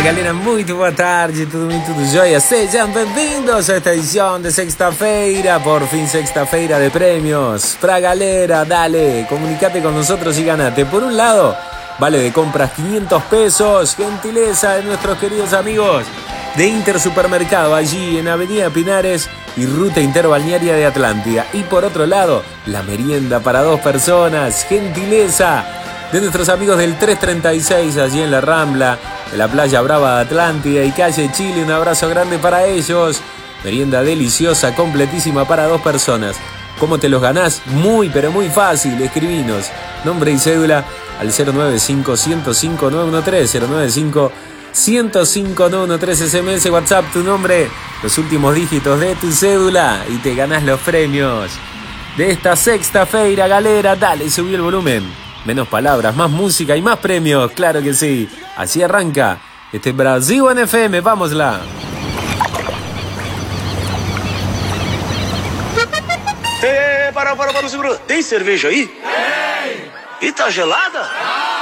galera, muito boa tarde, tudo bem, tudo jóia? Sejam bem-vindos a esta edição de sexta-feira, por fin sexta-feira de premios. Pra galera, dale, comunicate con nosotros y ganate. Por un lado, vale de compras 500 pesos, gentileza de nuestros queridos amigos de Intersupermercado, allí en Avenida Pinares y Ruta Interbalnearia de Atlántida. Y por otro lado, la merienda para 2 personas, gentileza de nuestros amigos del 336, allí en la Rambla, de la Playa Brava de Atlántida y Calle Chile. Un abrazo grande para ellos. Merienda deliciosa, completísima para 2 personas. ¿Cómo te los ganás? Muy, pero muy fácil. Escribinos nombre y cédula al 095-105-913, 095-105-913, SMS, WhatsApp, tu nombre, los últimos dígitos de tu cédula y te ganás los premios de esta sexta-feira, galera. Dale, subí el volumen. Menos palabras, más música y más premios, claro que sí. Así arranca este Brasil en FM, vámosla. Para, segura. Tem cerveja aí? Tem! E tá gelada?